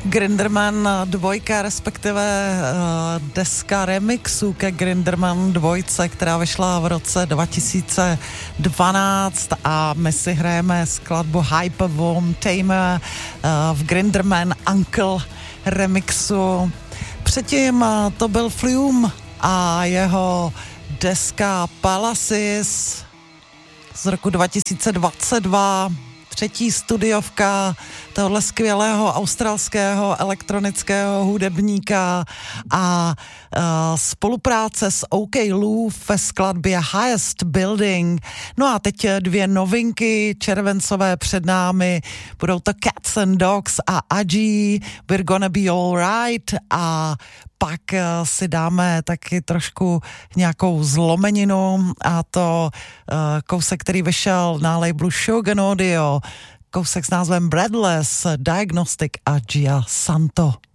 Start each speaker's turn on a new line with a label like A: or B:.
A: Grinderman 2, respektive deska remixu ke Grinderman 2, která vyšla v roce 2012 a my si hrajeme skladbu Hyperworm Tamer v Grinderman Uncle remixu. Předtím to byl Flume a jeho deska Palaces z roku 2022, třetí studiovka tohle skvělého australského elektronického hudebníka a spolupráce s OK Lou ve skladbě Highest Building. No a teď dvě novinky červencové před námi, budou to Cats and Dogs a Aji, We're Gonna Be Alright, a pak si dáme taky trošku nějakou zlomeninu, a to kousek, který vyšel na labelu Shogun Audio, kousek s názvem Breadless, Diagnostic a Gia Santo.